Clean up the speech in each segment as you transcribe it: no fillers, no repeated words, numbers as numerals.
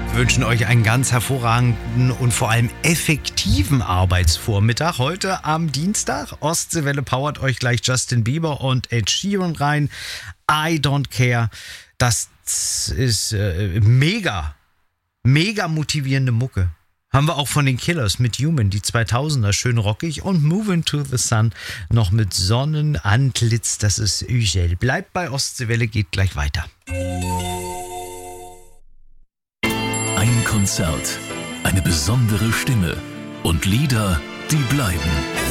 wünschen euch einen ganz hervorragenden und vor allem effektiven Arbeitsvormittag. Heute am Dienstag. Ostseewelle powert euch gleich Justin Bieber und Ed Sheeran rein. I Don't Care. Das ist mega motivierende Mucke. Haben wir auch von den Killers mit Human, die 2000er, schön rockig, und Moving to the Sun noch mit Sonnenantlitz, das ist Ügel. Bleibt bei Ostseewelle, geht gleich weiter. Ein Konzert, eine besondere Stimme und Lieder, die bleiben.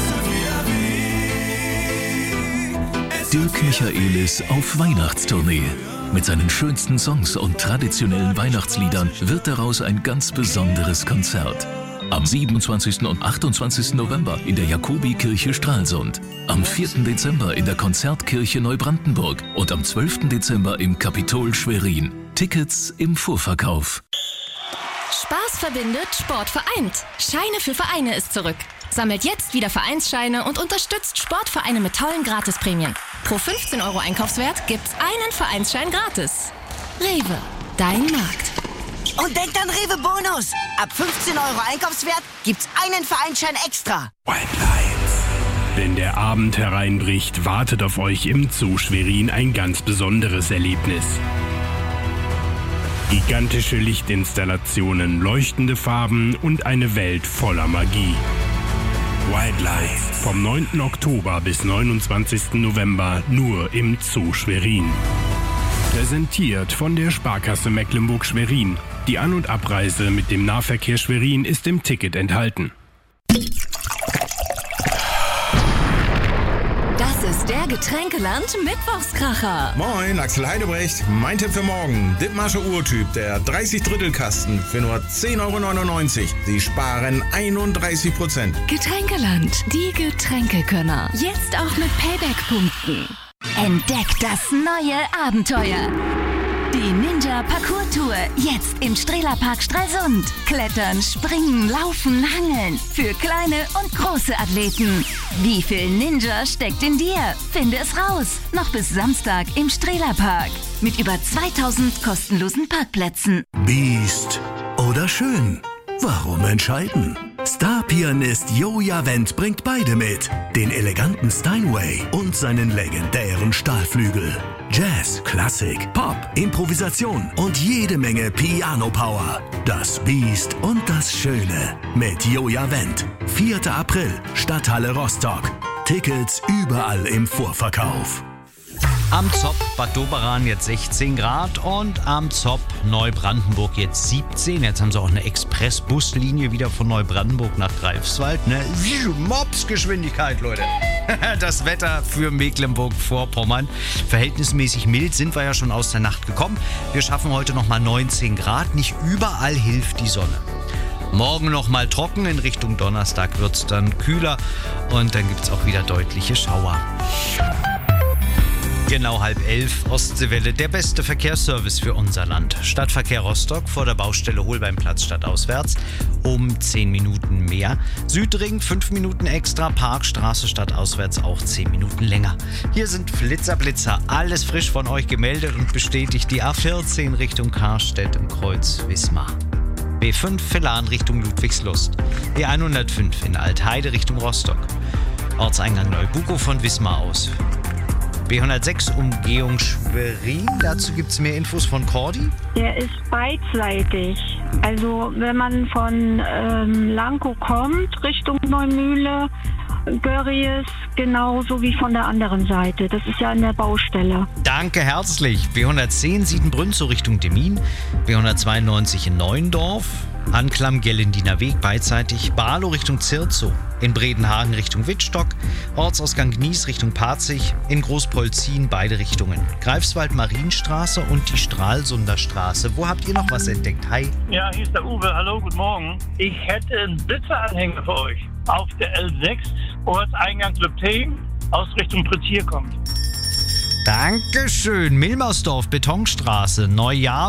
Dirk Michaelis auf Weihnachtstournee. Mit seinen schönsten Songs und traditionellen Weihnachtsliedern wird daraus ein ganz besonderes Konzert. Am 27. und 28. November in der Jakobikirche Stralsund. Am 4. Dezember in der Konzertkirche Neubrandenburg und am 12. Dezember im Kapitol Schwerin. Tickets im Vorverkauf. Spaß verbindet, Sport vereint. Scheine für Vereine ist zurück. Sammelt jetzt wieder Vereinsscheine und unterstützt Sportvereine mit tollen Gratisprämien. Pro 15 € Einkaufswert gibt's einen Vereinsschein gratis. Rewe, dein Markt. Und denkt an Rewe Bonus. Ab 15 € Einkaufswert gibt's einen Vereinsschein extra. Wildlife. Wenn der Abend hereinbricht, wartet auf euch im Zoo Schwerin ein ganz besonderes Erlebnis. Gigantische Lichtinstallationen, leuchtende Farben und eine Welt voller Magie. Wildlife. Vom 9. Oktober bis 29. November nur im Zoo Schwerin. Präsentiert von der Sparkasse Mecklenburg-Schwerin. Die An- und Abreise mit dem Nahverkehr Schwerin ist im Ticket enthalten. Das ist der Getränkeland Mittwochskracher. Moin, Axel Heidebrecht. Mein Tipp für morgen. Dithmarscher Urtyp, der 30 Drittelkasten für nur 10,99 €. Sie sparen 31%. Getränkeland, die Getränkekönner. Jetzt auch mit Payback-Punkten. Entdeckt das neue Abenteuer. Die Ninja Parkour Tour, jetzt im Strehlerpark Stralsund. Klettern, springen, laufen, hangeln. Für kleine und große Athleten. Wie viel Ninja steckt in dir? Finde es raus. Noch bis Samstag im Strehlerpark. Mit über 2000 kostenlosen Parkplätzen. Biest oder schön? Warum entscheiden? Star-Pianist Joja Wendt bringt beide mit. Den eleganten Steinway und seinen legendären Stahlflügel. Jazz, Klassik, Pop, Improvisation und jede Menge Piano-Power. Das Biest und das Schöne mit Joja Wendt. 4. April, Stadthalle Rostock. Tickets überall im Vorverkauf. Am Zopp Bad Doberan jetzt 16 Grad und am Zopp Neubrandenburg jetzt 17. Jetzt haben sie auch eine Expressbuslinie wieder von Neubrandenburg nach Greifswald. Ne? Mopsgeschwindigkeit, Leute. Das Wetter für Mecklenburg-Vorpommern. Verhältnismäßig mild sind wir ja schon aus der Nacht gekommen. Wir schaffen heute nochmal 19 Grad. Nicht überall hilft die Sonne. Morgen nochmal trocken, in Richtung Donnerstag wird es dann kühler und dann gibt es auch wieder deutliche Schauer. Genau 10:30, Ostseewelle, der beste Verkehrsservice für unser Land. Stadtverkehr Rostock vor der Baustelle Holbeinplatz stadtauswärts um 10 Minuten mehr. Südring 5 Minuten extra, Parkstraße stadtauswärts auch 10 Minuten länger. Hier sind Blitzer, alles frisch von euch gemeldet und bestätigt die A14 Richtung Karstedt im Kreuz Wismar. B5 Villan Richtung Ludwigslust. E105 in Altheide Richtung Rostock. Ortseingang Neubuko von Wismar aus. B106 Umgehung Schwerin. Dazu gibt es mehr Infos von Cordi. Der ist beidseitig. Also wenn man von Lankow kommt, Richtung Neumühle, Görries, genauso wie von der anderen Seite. Das ist ja an der Baustelle. Danke herzlich. B110 Siedenbrünn zur Richtung Demmin. B192 in Neuendorf. Anklam Gellendiner Weg beidseitig. Barlow Richtung Zirzow. In Bredenhagen Richtung Wittstock. Ortsausgang Gnies Richtung Parzig. In Großpolzin beide Richtungen. Greifswald Marienstraße und die Stralsunder Straße. Wo habt ihr noch was entdeckt? Hi. Ja, hier ist der Uwe. Hallo, guten Morgen. Ich hätte einen Blitzeranhänger für euch. Auf der L6, Ortseingang Lübtheen, aus Richtung Pretzier kommt. Dankeschön. Milmersdorf, Betonstraße, Neujahr.